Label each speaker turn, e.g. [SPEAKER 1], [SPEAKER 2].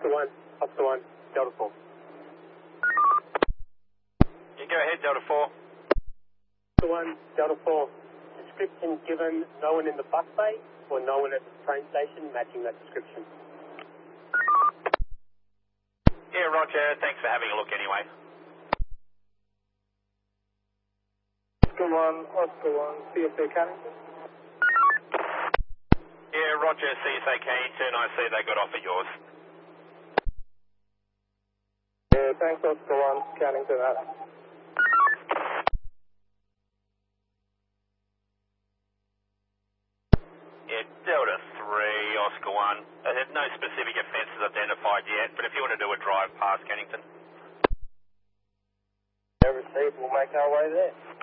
[SPEAKER 1] Oscar 1, Delta 4.
[SPEAKER 2] You go ahead, Delta 4.
[SPEAKER 1] Oscar 1, Delta 4. Description given, no one in the bus bay or no one at the train station matching that description.
[SPEAKER 2] Yeah, roger. Thanks for having a look anyway.
[SPEAKER 1] Oscar 1, CSA Cannington.
[SPEAKER 2] Yeah, roger. CSA Cannington. I see they got off at yours.
[SPEAKER 1] Yeah, thanks Oscar 1, Cannington.
[SPEAKER 2] Yeah, Delta 3, Oscar 1. There's no specific offences identified yet, but if you want to do a drive past Cannington.
[SPEAKER 1] Received, we'll make our way there.